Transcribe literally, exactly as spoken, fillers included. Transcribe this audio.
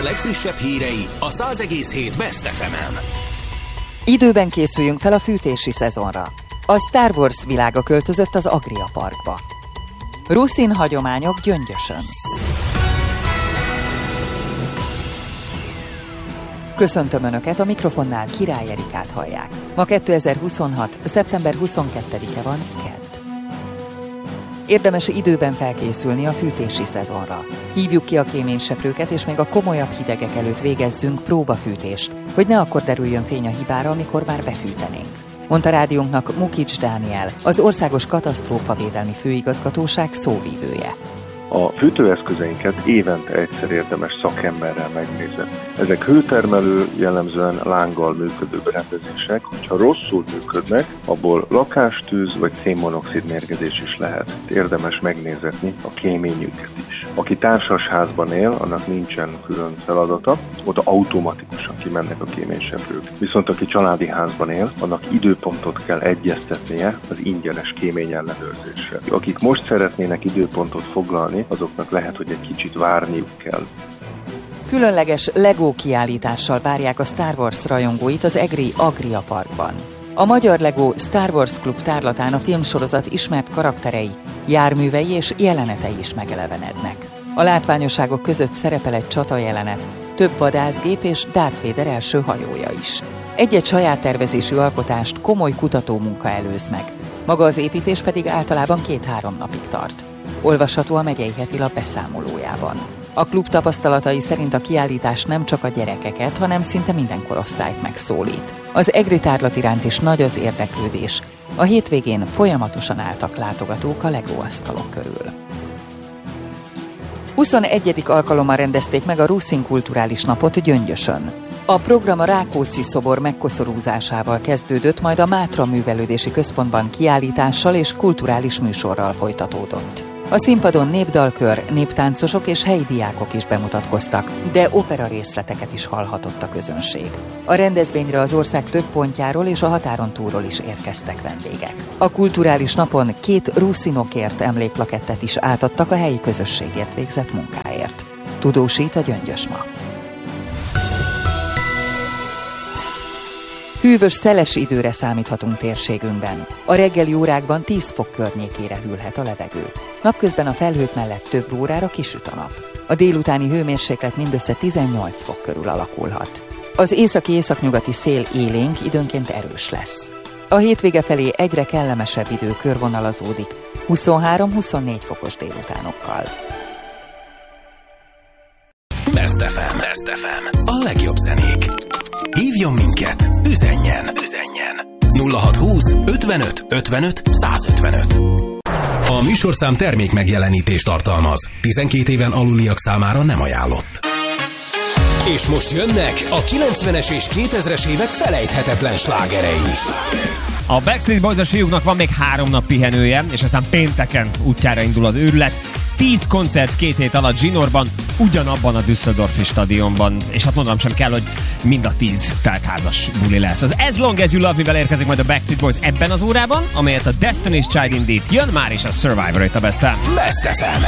legfrissebb hírei a száz egész hét Best ef emen. Időben készüljünk fel a fűtési szezonra. A Star Wars világa költözött az Agria Parkba. Ruszin hagyományok Gyöngyösön. Köszöntöm Önöket, a mikrofonnál Király Erikát hallják. Ma kétezer-huszonhat. szeptember huszonkettedike van, kedd. Érdemes időben felkészülni a fűtési szezonra. Hívjuk ki a kéményseprőket, és még a komolyabb hidegek előtt végezzünk próbafűtést, hogy ne akkor derüljön fény a hibára, amikor már befűtenénk. Mondta rádiónknak Mukics Dániel, az Országos Katasztrófavédelmi Főigazgatóság szóvívője. A fűtőeszközeinket évente egyszer érdemes szakemberrel megnézni. Ezek hőtermelő, jellemzően lánggal működő berendezések, hogyha rosszul működnek, abból lakástűz vagy szénmonoxid mérgezés is lehet. Érdemes megnézetni a kéményüket is. Aki társas házban él, annak nincsen külön feladata, ott automatikusan kimennek a kéményseprők. Viszont aki családi házban él, annak időpontot kell egyeztetnie az ingyenes kéményellenőrzésre. Akik most szeretnének időpontot foglalni, azoknak lehet, hogy egy kicsit várniuk kell. Különleges Lego kiállítással várják a Star Wars rajongóit az egri Agria Parkban. A Magyar Lego Star Wars Klub tárlatán a filmsorozat ismert karakterei, járművei és jelenetei is megelevenednek. A látványosságok között szerepel egy csatajelenet, több vadászgép és Darth Vader első hajója is. Egy-egy saját tervezésű alkotást komoly kutatómunka előz meg. Maga az építés pedig általában két-három napig tart. Olvasható a Megyei Hetilap beszámolójában. A klub tapasztalatai szerint a kiállítás nem csak a gyerekeket, hanem szinte minden korosztályt megszólít. Az egri tárlat iránt is nagy az érdeklődés. A hétvégén folyamatosan álltak látogatók a Lego asztalok körül. huszonegyedik alkalommal rendezték meg a Ruszin kulturális napot Gyöngyösön. A program a Rákóczi szobor megkoszorúzásával kezdődött, majd a Mátra Művelődési Központban kiállítással és kulturális műsorral folytatódott. A színpadon népdalkör, néptáncosok és helyi diákok is bemutatkoztak, de opera részleteket is hallhatott a közönség. A rendezvényre az ország több pontjáról és a határon túlról is érkeztek vendégek. A kulturális napon két ruszinokért emlékplakettet is átadtak a helyi közösségért végzett munkáért. Tudósít a Gyöngyös ma. Hűvös, szeles időre számíthatunk térségünkben. A reggeli órákban tíz fok környékére hűlhet a levegő. Napközben a felhők mellett több órára kisüt a nap. A délutáni hőmérséklet mindössze tizennyolc fok körül alakulhat. Az északi-északnyugati szél élénk, időnként erős lesz. A hétvége felé egyre kellemesebb idő körvonalazódik, huszonhárom-huszonnégy fokos délutánokkal. Best ef em. Best ef em. A legjobb zenék. Hívjon minket, üzenjen, üzenjen. nulla hatszázhúsz ötvenöt ötvenöt százötvenöt. A műsorszám termék megjelenítést tartalmaz. tizenkét éven aluliak számára nem ajánlott. És most jönnek a kilencvenes és kétezres évek felejthetetlen slágerei. A Backstreet Boys-os fiúknak van még három nap pihenője, és aztán pénteken útjára indul az őrület. Tíz koncert két hét alatt Zsinórban, ugyanabban a Düsseldorfi stadionban, és hát mondanom sem kell, hogy mind a tíz teltházas buli lesz. Az As Long As You Love Me-vel érkezik majd a Backstreet Boys ebben az órában, amelyet a Destiny's Child indít. Jön már is a Survivor itt a Best ef em. Best ef em.